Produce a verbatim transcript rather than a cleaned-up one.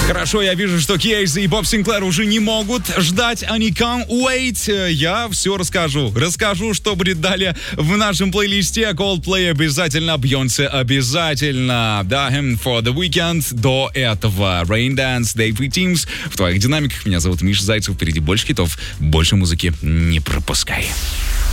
Хорошо, я вижу, что Кейс и Боб Синклер уже не могут ждать. Они can't wait. Я все расскажу. Расскажу, что будет далее в нашем плейлисте. Coldplay обязательно, Бейонсе обязательно. Да, Him for the Weekend. До этого Rain Dance, David Teams. В твоих динамиках. Меня зовут Миша Зайцев. Впереди больше хитов, больше музыки. Не пропускай.